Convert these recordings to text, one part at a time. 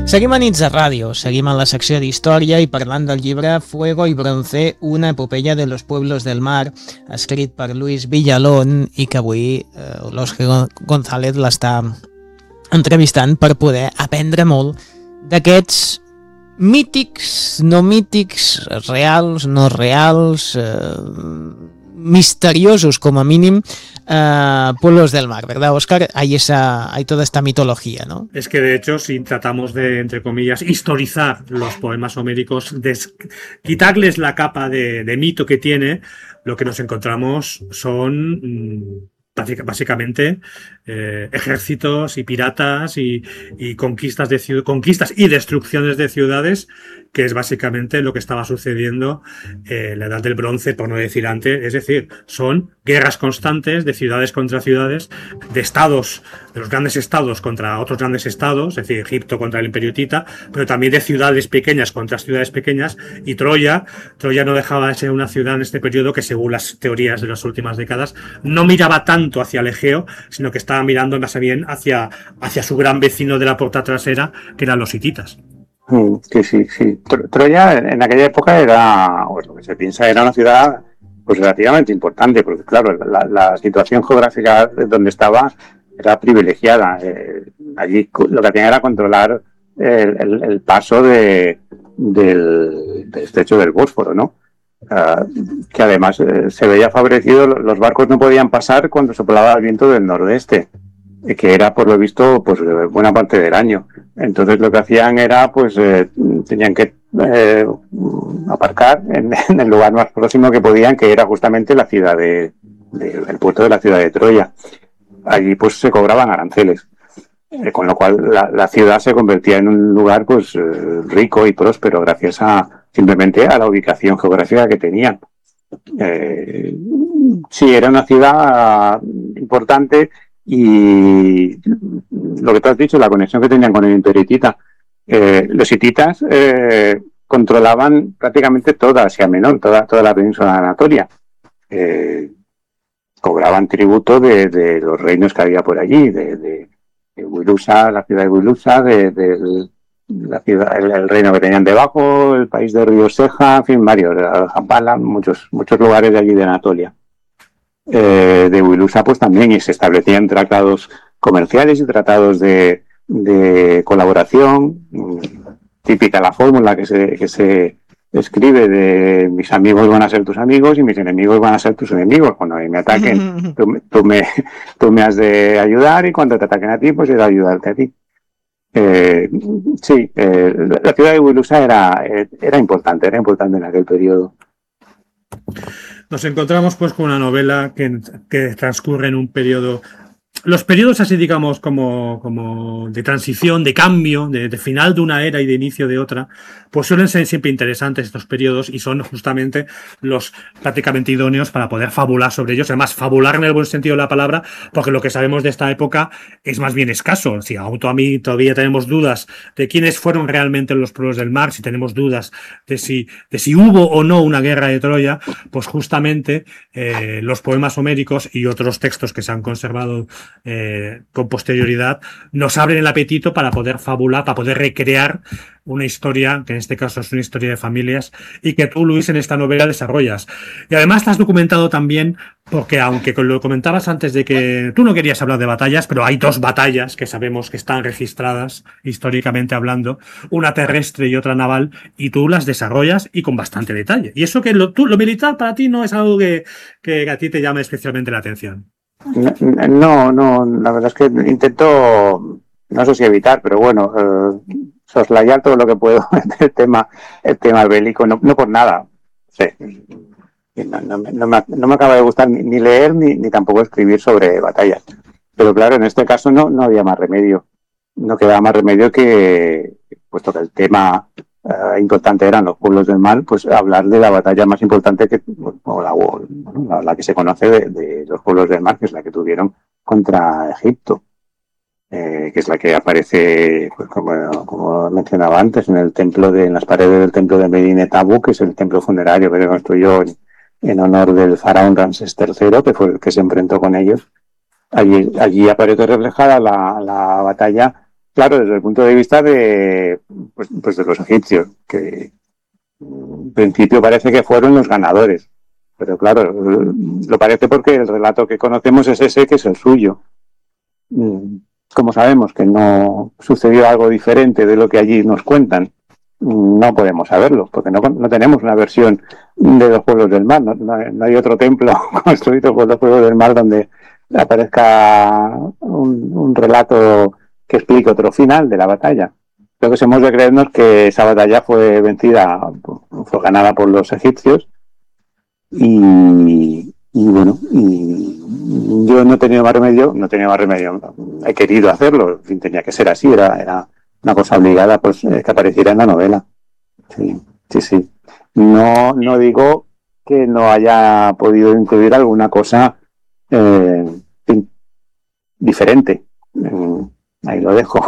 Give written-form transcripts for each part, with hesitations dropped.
Seguim a Nits de Ràdio, seguim en la secció d'història i parlant del llibre Fuego y Bronce, una epopeya de los pueblos del mar, escrit per Luis Villalón i que avui l'Òscar González l'està entrevistant per poder aprendre molt d'aquests mítics, no mítics, reals, no reals, misteriosos como a mínim, pueblos del mar, ¿verdad, Óscar? Hay toda esta mitología, ¿no? Es que, de hecho, si tratamos de, entre comillas, historizar los poemas homéricos, quitarles la capa de mito que tiene, lo que nos encontramos son básicamente ejércitos y piratas y conquistas y destrucciones de ciudades, que es básicamente lo que estaba sucediendo en la Edad del Bronce, por no decir antes. Es decir, son guerras constantes de ciudades contra ciudades, de estados, de los grandes estados contra otros grandes estados, es decir, Egipto contra el Imperio Hitita, pero también de ciudades pequeñas contra ciudades pequeñas. Y Troya no dejaba de ser una ciudad en este periodo que, según las teorías de las últimas décadas, no miraba tanto hacia el Egeo, sino que estaba mirando más bien hacia su gran vecino de la puerta trasera, que eran los hititas. Sí. Troya en aquella época era, pues, lo que se piensa, era una ciudad pues relativamente importante, porque claro, la situación geográfica donde estaba era privilegiada. Allí lo que hacían era controlar el paso del estrecho del Bósforo, ¿no? Que además se veía favorecido, los barcos no podían pasar cuando soplaba el viento del nordeste, que era por lo visto pues buena parte del año. Entonces lo que hacían era pues tenían que aparcar en el lugar más próximo que podían, que era justamente la ciudad el puerto de la ciudad de Troya. Allí pues se cobraban aranceles, con lo cual la ciudad se convertía en un lugar pues rico y próspero gracias simplemente a la ubicación geográfica que tenían. Sí, era una ciudad importante. Y lo que tú has dicho, la conexión que tenían con el Imperio Hitita, los hititas controlaban prácticamente toda Asia Menor, toda la península de Anatolia. Cobraban tributo de los reinos que había por allí, de Wilusa, la ciudad de Wilusa, la ciudad, el reino que tenían debajo, el país de Río Seja, en fin, varios, Jampala, muchos lugares de allí de Anatolia. De Wilusa pues también, y se establecían tratados comerciales y tratados de colaboración, típica la fórmula que se escribe de mis amigos van a ser tus amigos y mis enemigos van a ser tus enemigos. Cuando me ataquen tú me has de ayudar, y cuando te ataquen a ti pues he de ayudarte a ti. Sí, la ciudad de Wilusa era importante en aquel periodo. Nos encontramos pues con una novela que transcurre en un periodo. Los periodos así, digamos, como de transición, de cambio, de final de una era y de inicio de otra, pues suelen ser siempre interesantes estos periodos, y son justamente los prácticamente idóneos para poder fabular sobre ellos. Además, fabular en el buen sentido de la palabra, porque lo que sabemos de esta época es más bien escaso. Si a mí todavía tenemos dudas de quiénes fueron realmente los pueblos del mar, si tenemos dudas de si hubo o no una guerra de Troya, pues justamente los poemas homéricos y otros textos que se han conservado con posterioridad nos abren el apetito para poder fabular, para poder recrear una historia, que en este caso es una historia de familias, y que tú, Luis, en esta novela desarrollas. Y además te has documentado también, porque aunque lo comentabas antes de que tú no querías hablar de batallas, pero hay dos batallas que sabemos que están registradas históricamente hablando, una terrestre y otra naval, y tú las desarrollas y con bastante detalle. Y eso que lo militar para ti no es algo que a ti te llame especialmente la atención. No, la verdad es que intento, no sé si evitar, pero bueno, soslayar todo lo que puedo el tema bélico, no por nada. Sí. No me acaba de gustar ni leer ni tampoco escribir sobre batallas. Pero claro, en este caso no había más remedio. No quedaba más remedio que, puesto que el tema importante eran los pueblos del mar, pues hablar de la batalla más importante la que se conoce de los pueblos del mar, que es la que tuvieron contra Egipto, que es la que aparece, pues, como mencionaba antes, en las paredes del templo de Medinet Habu, que es el templo funerario que se construyó en honor del faraón Ramsés III, que fue el que se enfrentó con ellos. Allí aparece reflejada la batalla claro, desde el punto de vista de, pues de los egipcios, que en principio parece que fueron los ganadores. Pero claro, lo parece porque el relato que conocemos es ese, que es el suyo. Como sabemos que no sucedió algo diferente de lo que allí nos cuentan, no podemos saberlo, porque no tenemos una versión de los pueblos del mar. No hay otro templo construido por los pueblos del mar donde aparezca un relato que explique otro final de la batalla. Entonces hemos de creernos que esa batalla fue ganada por los egipcios y bueno, y yo no he tenido más remedio, he querido hacerlo, en fin, tenía que ser así, era una cosa obligada, pues que apareciera en la novela. Sí. No digo que no haya podido incluir alguna cosa diferente. Ahí lo dejo.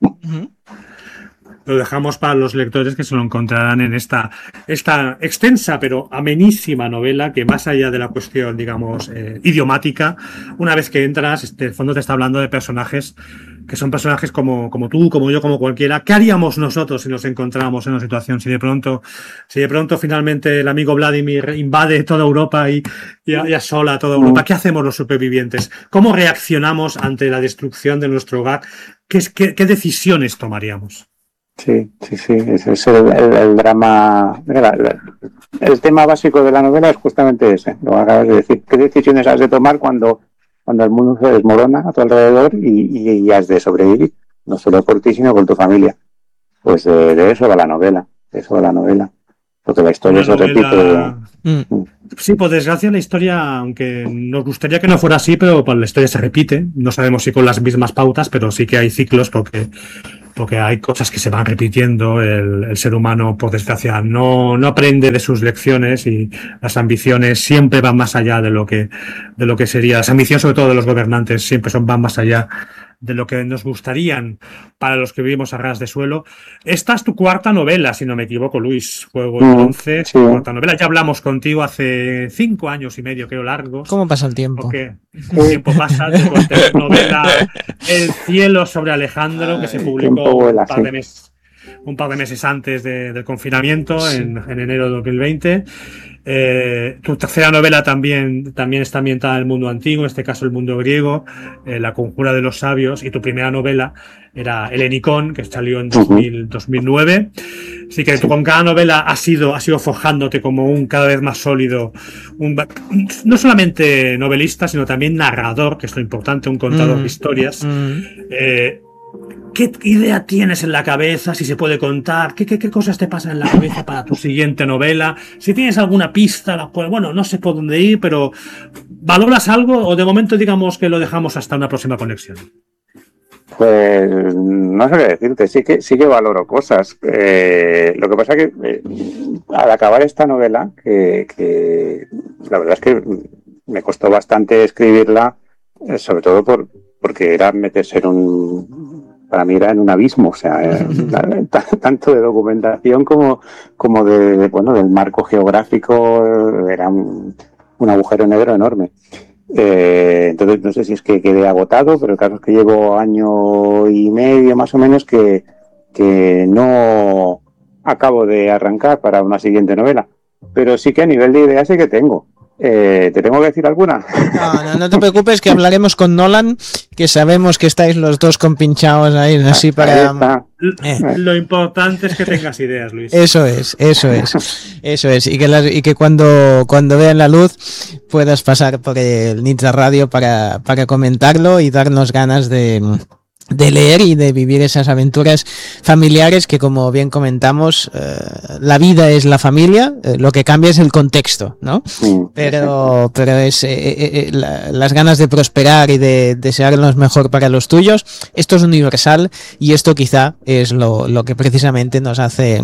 Lo dejamos para los lectores que se lo encontrarán en esta extensa pero amenísima novela que, más allá de la cuestión, digamos, idiomática, una vez que entras, el fondo te está hablando de personajes que son personajes como tú, como yo, como cualquiera. ¿Qué haríamos nosotros si nos encontramos en una situación? Si de pronto finalmente el amigo Vladimir invade toda Europa y asola toda Europa, ¿qué hacemos los supervivientes? ¿Cómo reaccionamos ante la destrucción de nuestro hogar? ¿Qué decisiones tomaríamos? Sí, ese es el drama. El tema básico de la novela es justamente ese, lo acabas de decir. ¿Qué decisiones has de tomar cuando el mundo se desmorona a tu alrededor y has de sobrevivir? No solo por ti, sino por tu familia. Pues de eso va la novela. Porque la historia se repite. Sí, por desgracia la historia, aunque nos gustaría que no fuera así, pero la historia se repite. No sabemos si con las mismas pautas, pero sí que hay ciclos porque hay cosas que se van repitiendo. El ser humano, por desgracia, no aprende de sus lecciones, y las ambiciones siempre van más allá de lo que sería. Las ambiciones, sobre todo de los gobernantes, siempre van más allá de lo que nos gustarían para los que vivimos a ras de suelo. Esta es tu cuarta novela, si no me equivoco, Luis. Fuego y Bronce, tu cuarta novela. Ya hablamos contigo hace 5 años y medio, creo, largos. ¿Cómo pasa el tiempo? Porque el tiempo pasa. Después de la novela El cielo sobre Alejandro, que se publicó un par de meses antes del confinamiento, en enero de 2020. Tu tercera novela también está ambientada en el mundo antiguo, en este caso el mundo griego, La conjura de los sabios, y tu primera novela era El Henicón, que salió en 2009. Así que tú con cada novela has ido forjándote como un cada vez más sólido, no solamente novelista, sino también narrador, que es lo importante, un contador de historias. ¿Qué idea tienes en la cabeza? Si se puede contar, ¿qué cosas te pasan en la cabeza para tu siguiente novela? Si tienes alguna pista, bueno, no sé por dónde ir, pero ¿valoras algo o de momento digamos que lo dejamos hasta una próxima conexión? Pues no sé qué decirte, sí que valoro cosas. Lo que pasa que al acabar esta novela, que la verdad es que me costó bastante escribirla, sobre todo porque era meterse para mí era en un abismo, o sea, tanto de documentación como del marco geográfico, era un agujero negro enorme. Entonces no sé si es que quedé agotado, pero el caso es que llevo 1 año y medio más o menos que no acabo de arrancar para una siguiente novela, pero sí que a nivel de ideas sí que tengo. ¿Te tengo que decir alguna? No te preocupes, que hablaremos con Nolan, que sabemos que estáis los dos compinchados ahí, así para... Lo importante es que tengas ideas, Luis. Eso es. Y que cuando vean la luz puedas pasar por el Nitsa Radio para comentarlo y darnos ganas de leer y de vivir esas aventuras familiares que, como bien comentamos, la vida es la familia, lo que cambia es el contexto, ¿no? Pero es las ganas de prosperar y de desear lo mejor para los tuyos. Esto es universal y esto quizá es lo que precisamente nos hace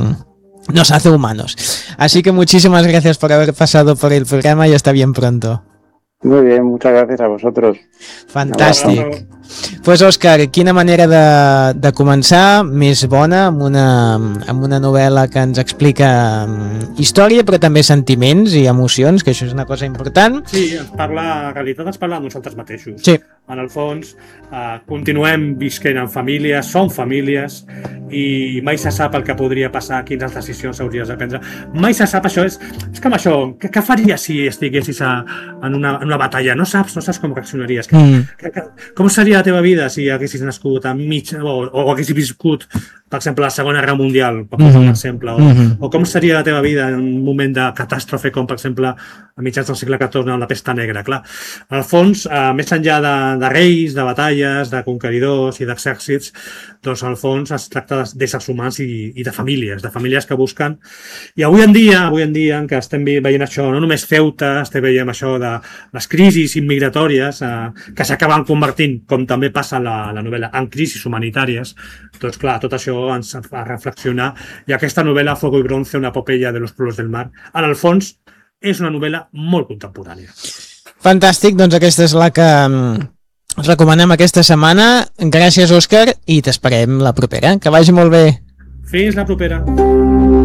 humanos. Así que muchísimas gracias por haber pasado por el programa y hasta bien pronto. Muy bien, muchas gracias a vosotros. Fantàstic. Pues, Òscar, quina manera de començar més bona amb una novel·la que ens explica història, però també sentiments i emocions, que això és una cosa important. Sí, en realitat ens parla de nosaltres mateixos. Sí. En el fons, continuem visquent en famílies, som famílies, i mai se sap el que podria passar, quines decisions hauries de prendre. Mai se sap, això és com això, què faries si estiguessis en una batalla? No saps com reaccionaries. Com seria la teva vida si haguessis nascut o haguessis viscut, per exemple, la Segona Guerra Mundial, per posar un exemple, o com seria la teva vida en un moment de catàstrofe com, per exemple, a mitjans del segle XIV amb la pesta negra. Clar, al fons, més enllà de reis, de batalles, de conqueridors i d'exèrcits, doncs al fons es tracta d'éssers humans i de famílies que busquen. I avui en dia en què estem veient això, no només Ceuta, estem veient això de les crisis immigratòries que s'acaben convertint, com també passa la novel·la, en crisis humanitàries, doncs clar, tot això ens fa reflexionar, i aquesta novel·la Fuego y Bronce, una epopeya de los pueblos del mar, en el fons és una novel·la molt contemporània. Fantàstic, doncs aquesta és la que us recomanem aquesta setmana. Gràcies, Òscar, i t'esperem la propera. Que vagi molt bé. Fins la propera.